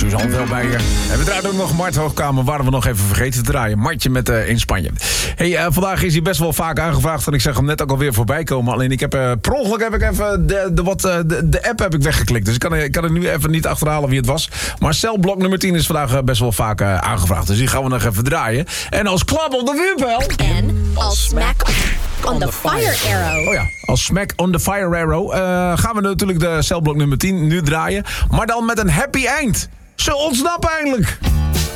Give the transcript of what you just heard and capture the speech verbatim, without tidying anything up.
Suzanne wel bij je. En we draaien ook nog Mart Hoogkamer, waren we nog even vergeten te draaien. Martje met uh, in Spanje. Hey, uh, vandaag is hij best wel vaak aangevraagd en ik zag hem net ook alweer voorbij komen. Alleen ik heb uh, per ongeluk heb ik even de, de, wat, uh, de, de app heb ik weggeklikt. Dus ik kan, ik kan er nu even niet achterhalen wie het was. Maar celblok nummer tien is vandaag uh, best wel vaak uh, aangevraagd. Dus die gaan we nog even draaien. En als klap op de vuurpijl. En als smack on the fire arrow. Oh ja, als smack on the fire arrow uh, gaan we natuurlijk de celblok nummer tien nu draaien. Maar dan met een happy eind. Ze ontsnappen eindelijk.